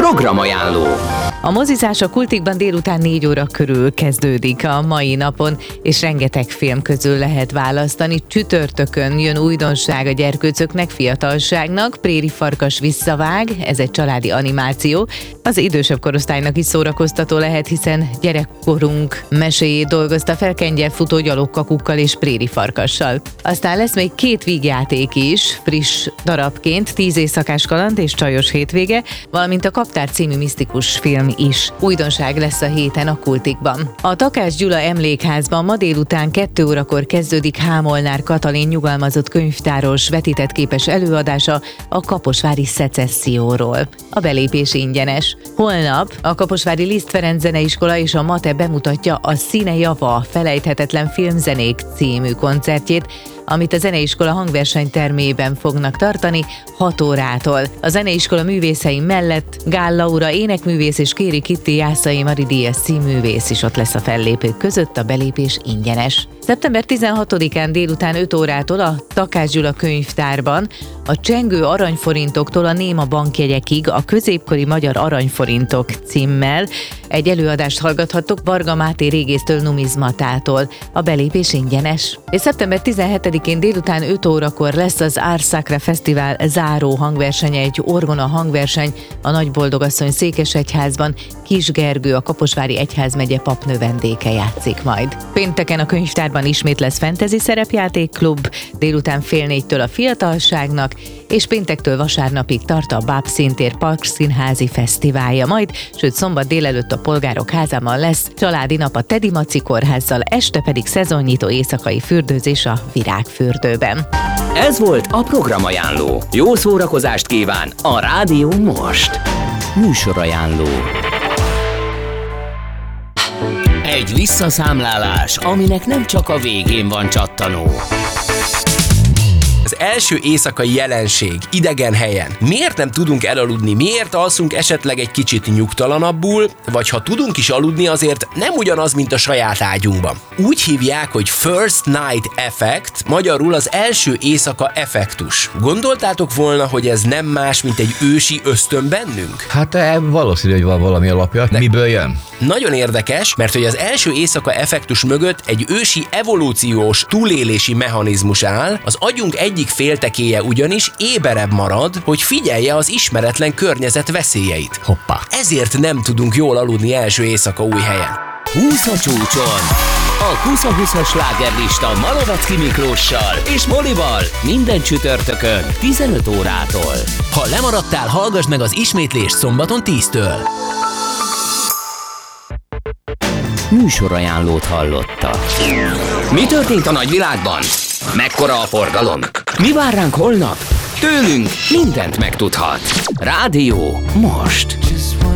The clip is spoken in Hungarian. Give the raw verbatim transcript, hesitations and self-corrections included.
Programajánló. A mozizás a Kultikban délután négy óra körül kezdődik a mai napon, és rengeteg film közül lehet választani. Csütörtökön jön újdonság a gyerkőcöknek, fiatalságnak, Préri farkas visszavág, ez egy családi animáció. Az idősebb korosztálynak is szórakoztató lehet, hiszen gyerekkorunk meséjét dolgozta fel kengyelfutó gyalogkakukkal és Préri farkassal. Aztán lesz még két vígjáték is, friss darabként, tíz éjszakás kaland és csajos hétvége, valamint a Kaptár című misztikus film is. Újdonság lesz a héten a Kultikban. A Takács Gyula Emlékházban ma délután kettő órakor kezdődik Hámolnár Katalin nyugalmazott könyvtáros vetített képes előadása a kaposvári szecesszióról. A belépés ingyenes. Holnap a kaposvári Liszt Ferenc Zeneiskola és a MATE bemutatja a Színe Java felejthetetlen filmzenék című koncertjét, amit a zeneiskola hangversenytermében fognak tartani hat órától. A zeneiskola művészei mellett Gál Laura énekművész és Kéri Kitti Jászai Mari díjas színművész is ott lesz a fellépők között, a belépés ingyenes. szeptember tizenhatodikán délután öt órától a Takács Gyula könyvtárban a csengő aranyforintoktól a néma bankjegyekig a középkori magyar aranyforintok címmel egy előadást hallgathattok Varga Máté régésztől numizmatától. A belépés ingyenes. És szeptember tizenhetedikén délután öt órakor lesz az Ars Sacra Fesztivál záró hangversenye, egy orgona hangverseny a Nagyboldogasszony Székesegyházban. Kis Gergő, a Kaposvári Egyházmegye papnövendéke játszik majd. Pénteken a könyvtárban ismét lesz fantasy szerepjátékklub, délután fél négytől a fiatalságnak, és péntektől vasárnapig tart a Báb Színtér Parkszínházi Fesztiválja majd, sőt szombat délelőtt a Polgárok Házában lesz családi nap a Tedi Maci Kórházzal, este pedig szezonnyitó éjszakai fürdőzés a Virágfürdőben. Ez volt a Programajánló. Jó szórakozást kíván a Rádió most. Műsorajánló. Egy visszaszámlálás, aminek nem csak a végén van csattanó. Az első éjszakai jelenség, idegen helyen. Miért nem tudunk elaludni? Miért alszunk esetleg egy kicsit nyugtalanabbul? Vagy ha tudunk is aludni, azért nem ugyanaz, mint a saját ágyunkban. Úgy hívják, hogy First Night Effect, magyarul az első éjszaka effektus. Gondoltátok volna, hogy ez nem más, mint egy ősi ösztön bennünk? Hát valószínű, hogy van valami alapja. De miből jön? Nagyon érdekes, mert hogy az első éjszaka effektus mögött egy ősi evolúciós túlélési mechanizmus áll, az agyunk egyik féltekéje ugyanis éberebb marad, hogy figyelje az ismeretlen környezet veszélyeit. Hoppá. Ezért nem tudunk jól aludni első éjszaka új helyen. húsz a csúcson. A húsz-húszas slágerlista Malovecki Miklóssal és Molival minden csütörtökön tizenöt órától. Ha lemaradtál, hallgass meg az ismétlést szombaton tíztől. Műsorajánlót hallotta. Mi történt a nagyvilágban? Mekkora a forgalom? Mi vár ránk holnap? Tőlünk mindent megtudhat. Rádió most.